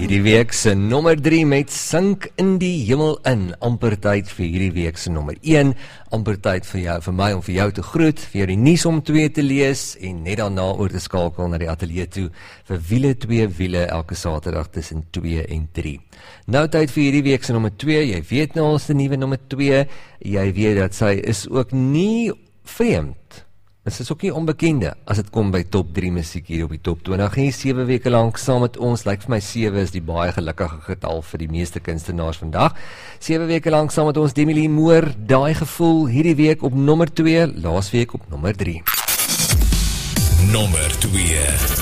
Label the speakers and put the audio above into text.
Speaker 1: Hierdie week se nommer 3 met Sink in die Hemel in. Amper tyd vir hierdie week se nommer 1. Amper tyd vir my om vir jou te groet, vir jou die nuus om 2 te lees en net daarna oor te skakel na die ateljee toe vir wiele 2 wiele elke Saterdag tussen 2 en 3. Nou tyd vir hierdie week se nommer 2. Jy weet nou ons die nuwe nommer 2. Jy weet dat sy is ook nie vreemd. Dit is ook nie onbekende as dit kom by top 3 musiek hier op die top 20. En 7 weke lank saam met ons, lyk vir my 7 is die baie gelukkige getal vir die meeste kunstenaars vandag. 7 weke lank saam met ons, Demi Lee Moore, daai gevoel, hierdie week op nommer 2, laasweek op nommer 3.
Speaker 2: Nommer 2.